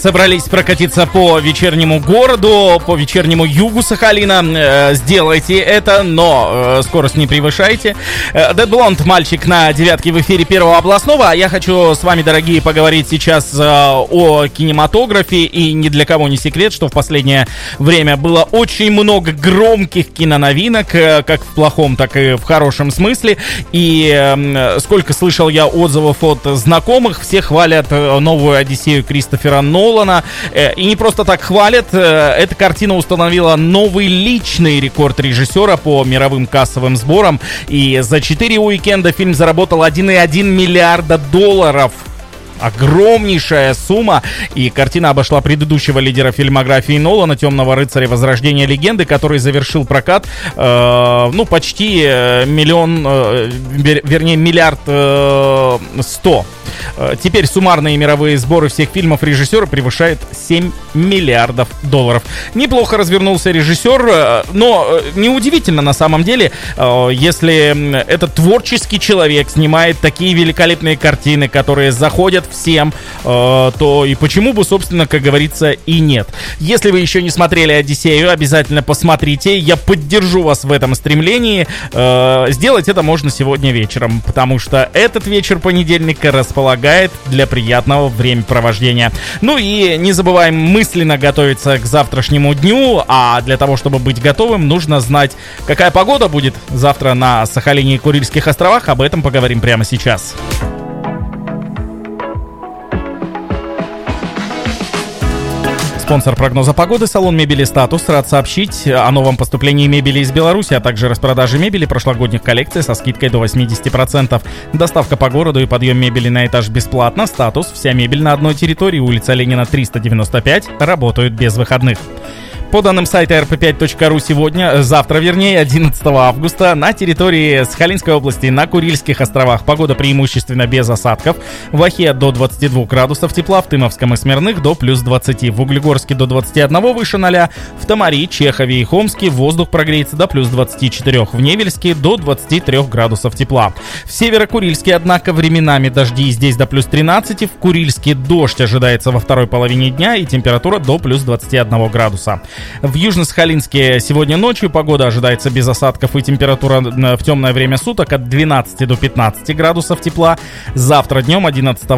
Собрались прокатиться по вечернему городу, по вечернему югу Сахалина. Сделайте это, но скорость не превышайте. Dead Blonde, мальчик на девятке в эфире Первого областного. А я хочу с вами, дорогие, поговорить сейчас о кинематографе. И ни для кого не секрет, что в последнее время было очень много громких киноновинок, как в плохом, так и в хорошем смысле. И сколько слышал я отзывов от знакомых, все хвалят новую «Одиссею» Кристофера Нолана. И не просто так хвалят. Эта картина установила новый личный рекорд режиссера по мировым кассовым сборам. И за 4 уикенда фильм заработал 1,1 миллиарда долларов. Огромнейшая сумма. И картина обошла предыдущего лидера фильмографии Нолана, «Темного рыцаря. Возрождение легенды», который завершил прокат почти миллиард 100. Теперь суммарные мировые сборы всех фильмов режиссера превышают 7 миллиардов долларов. Неплохо развернулся режиссер, но неудивительно на самом деле, если этот творческий человек снимает такие великолепные картины, которые заходят всем, то и почему бы, собственно, как говорится, и нет. Если вы еще не смотрели «Одиссею», обязательно посмотрите. Я поддержу вас в этом стремлении. Сделать это можно сегодня вечером, потому что этот вечер понедельника располагает для приятного времяпровождения. Ну и не забываем мысленно готовиться к завтрашнему дню, а для того, чтобы быть готовым, нужно знать, какая погода будет завтра на Сахалине и Курильских островах. Об этом поговорим прямо сейчас. Спонсор прогноза погоды — салон мебели «Статус». Рад сообщить о новом поступлении мебели из Беларуси, а также распродаже мебели прошлогодних коллекций со скидкой до 80%. Доставка по городу и подъем мебели на этаж бесплатно. «Статус». Вся мебель на одной территории. Улица Ленина, 395. Работают без выходных. По данным сайта rp5.ru завтра, 11 августа, на территории Сахалинской области на Курильских островах погода преимущественно без осадков. В Ахе до 22 градусов тепла, в Тымовском и Смирных до плюс 20, в Углегорске до 21 выше 0, в Тамари, Чехове и Хомске воздух прогреется до плюс 24, в Невельске до 23 градусов тепла. В Северо-Курильске, однако, временами дожди, здесь до плюс 13, в Курильске дождь ожидается во второй половине дня и температура до плюс 21 градуса. В Южно-Сахалинске сегодня ночью погода ожидается без осадков и температура в темное время суток от 12 до 15 градусов тепла. Завтра днем 11